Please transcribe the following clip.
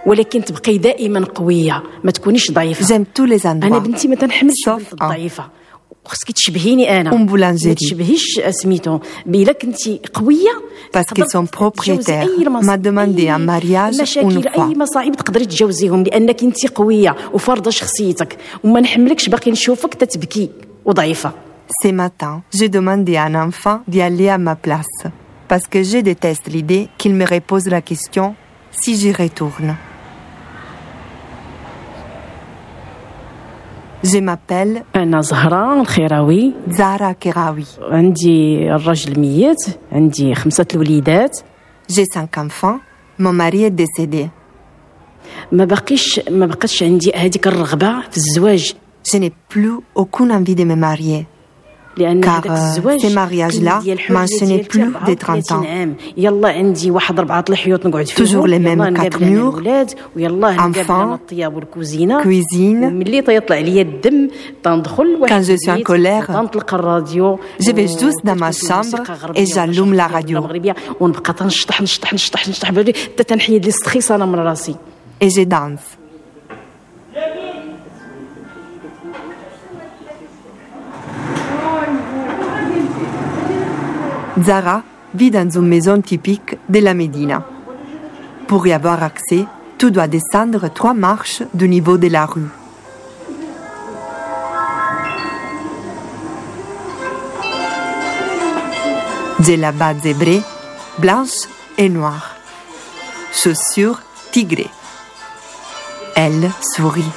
ولكن تبقي دائما قويه ما تكونيش ضعيفه. J'aime tous les endroits. انا بنتي ما تنحملش Sauf un. ضعيفه وخصك تشبهيني انا. Une ما boulangerie. تشبهيش سميتو بلا كنتي قويه. Parce que son propriétaire m'a demandé un mariage une fois. اي مصاعب تقدري تجاوزيهم لانك انت قويه وفارضه شخصيتك وما نحملكش باقي نشوفك تتبكي وضعيفه. Ce matin, j'ai demandé à un enfant d'y aller à ma place, parce que je déteste l'idée qu'il me repose la question si j'y retourne. Je m'appelle انا زهره الخيراوي. Zahra Keraoui. عندي الرجل ميت، عندي 5 الوليدات. J'ai 5 enfants. Mon mari est décédé. ما بقاش عندي هذيك الرغبه في الزواج. Je n'ai plus aucune envie de me marier. لأن Car هذاك الزواج ces mariages-là m'enchaînaient plus de 30 ans. عام. يلا عندي واحد 4 الحيوط نقعد فيهم. Toujours les mêmes 4 murs. ويلا Enfants, الطياب والكوزينه. cuisine. ملي تيطلع ليا الدم تندخل Quand je suis en colère, تنطلق الراديو. je vais juste dans ma chambre et j'allume la radio. ونبقى تنشطح حتى تنحيد لي ستريس انا من راسي. Et je danse. Zahra vit dans une maison typique de la Médina. Pour y avoir accès, tu dois descendre 3 marches du niveau de la rue. J'ai la bas zébrée, blanche et noire. Chaussures tigrées. Elle sourit.